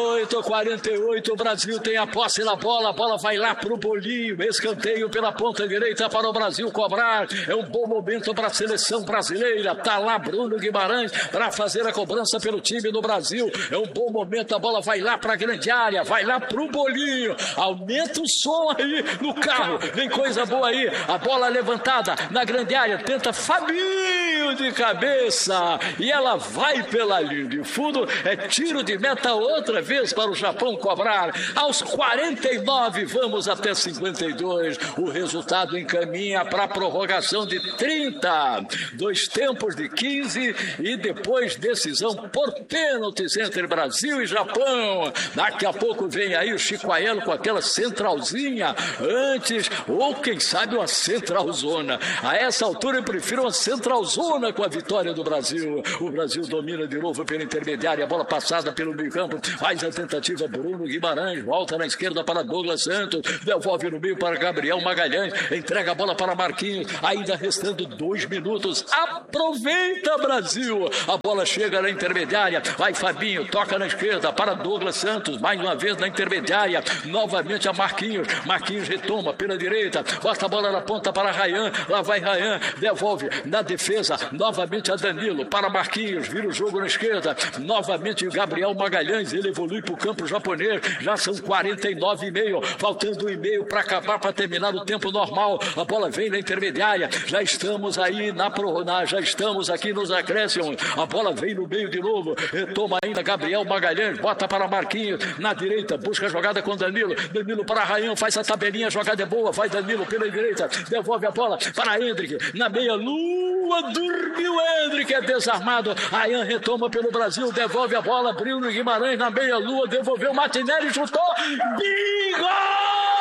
48, o Brasil tem a posse na bola, a bola vai lá pro bolinho, escanteio pela ponta direita para o Brasil cobrar. É um bom momento para a seleção brasileira. Tá lá Bruno Guimarães para fazer a cobrança pelo time do Brasil. É um bom momento, a bola vai lá para a grande área, vai lá pro bolinho. Aumenta o som aí no carro. Vem coisa boa aí. A bola levantada na grande área, tenta Fabinho de cabeça e ela vai pela linha de fundo. É tiro de meta outra vez para o Japão cobrar. Aos 49, vamos até 52. O resultado encaminha para a prorrogação de 30. 2 tempos de 15 e depois decisão por pênaltis entre Brasil e Japão. Daqui a pouco vem aí o Chicoaiello com aquela centralzinha antes, ou quem sabe uma centralzona. A essa altura eu prefiro uma centralzona com a vitória do Brasil. O Brasil domina de novo pela intermediária, a bola passada pelo meio campo, faz a tentativa Bruno Guimarães, volta na esquerda para Douglas Santos, devolve no meio para Gabriel Magalhães, entrega a bola para Marquinhos, ainda restando 2 minutos. Aproveita, Brasil! A bola chega na intermediária, vai Fabinho, toca na esquerda para Douglas Santos, mais uma vez na intermediária, novamente a Marquinhos, Marquinhos retoma pela direita, bota a bola na ponta para Ryan, lá vai Ryan, devolve na defesa, novamente a Danilo, para Marquinhos, vira o jogo na esquerda, novamente o Gabriel Magalhães, ele evolui para o campo japonês, já são 49,5, faltando 1,5 para acabar, para terminar o tempo normal, a bola vem na intermediária, já estamos aí já estamos aqui nos acréscimos, a bola vem no meio de novo, retoma ainda Gabriel Magalhães, bota para Marquinhos, na direita, busca a jogada com Danilo, Danilo para Ryan, faz a tabelinha, a jogada é boa, vai Danilo pela direita, devolve a bola para Endrick, na meia lua, dormiu Endrick, é desarmado, Ryan retoma pelo Brasil, devolve a bola, Bruno Guimarães na meia lua, devolveu Martinelli, chutou, bingo!